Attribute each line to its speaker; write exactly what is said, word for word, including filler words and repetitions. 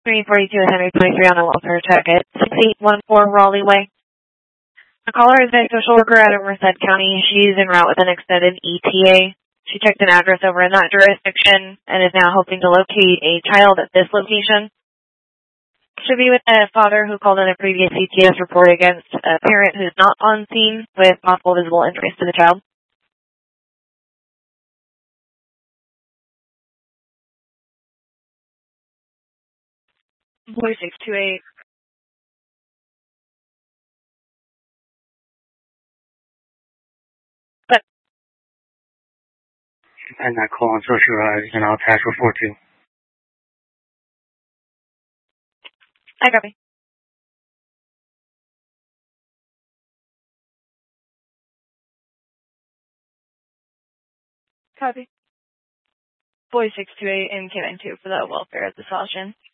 Speaker 1: three forty-two with Henry twenty-three on a welfare check at six eight one four Raleigh Way. A caller is a social worker out of Merced County. She's en route with an extended E T A. She checked an address over in that jurisdiction and is now hoping to locate a child at this location. Should be with a father who called in a previous C T S report against a parent who's not on scene with possible visible injuries to the child. Boy six two eight. But
Speaker 2: and that call on social rise and I'll attach report to.
Speaker 1: I copy. Copy. Boy six two eight and K nine two for the welfare at the Sashin.